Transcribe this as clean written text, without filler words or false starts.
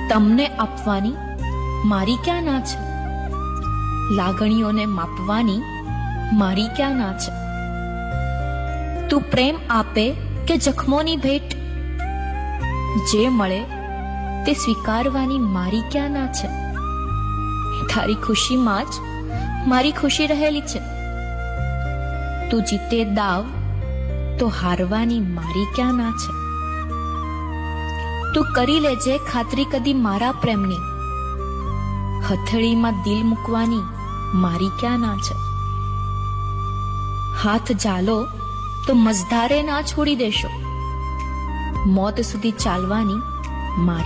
તમને આપવાની મારી ક્યાં ના છે? લાગણીઓને માપવાની મારી ક્યાં ના છે? તું પ્રેમ આપે કે જખમોની ભેટ, જે મળે તે સ્વીકારવાની મારી ક્યાં ના છે? તારી ખુશીમાં જ મારી ખુશી રહેલી છે. તું જીતે દાવ તો હારવાની મારી ક્યાં ના છે? તું કરી લેજે ખાતરી કદી મારા પ્રેમની, હથેળીમાં દિલ મૂકવાની મારી ક્યાં ના છે? હાથ ઝાલો તો મझધારે ના છોડી દેશો, મોત સુધી ચાલવાની મારી